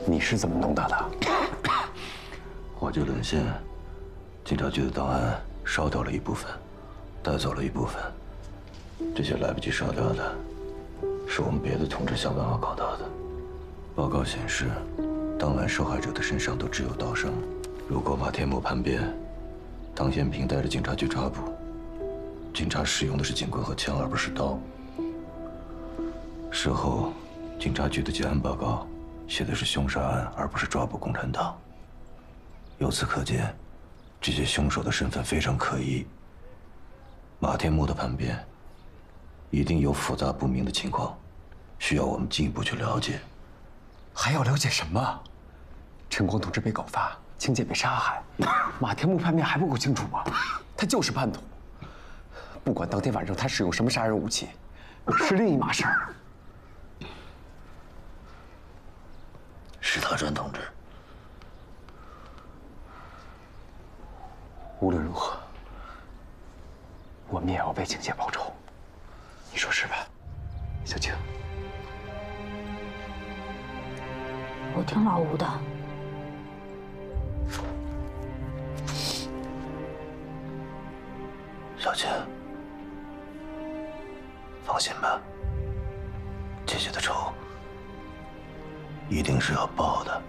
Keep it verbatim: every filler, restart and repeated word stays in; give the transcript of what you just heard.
你是怎么弄到的？ 花街沦陷，警察局的档案烧掉了一部分，带走了一部分。这些来不及烧掉的，是我们别的同志想办法搞到的。报告显示，当晚受害者的身上都只有刀伤。如果马天木叛变，唐宪平带着警察去抓捕，警察使用的是警棍和枪，而不是刀。事后，警察局的结案报告写的是凶杀案，而不是抓捕共产党。由此可见，这些凶手的身份非常可疑。马天木的叛变，一定有复杂不明的情况，需要我们进一步去了解。 还要了解什么？陈光同志被告发，青姐被杀害，马天木叛变还不够清楚吗？他就是叛徒。不管当天晚上他使用什么杀人武器，是另一码事儿。 是他专同志。 无论如何，我们也要为青姐报仇。你说是吧，小青？ 我听老吴的。 小青，放心吧，姐姐的仇一定是要报的。